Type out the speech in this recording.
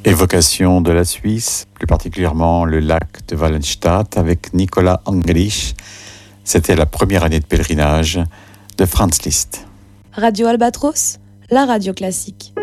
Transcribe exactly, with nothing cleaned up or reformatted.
Évocation de la Suisse, plus particulièrement le lac de Wallenstadt avec Nicolas English. C'était la première année de pèlerinage de Franz Liszt. Radio Albatros, la radio classique.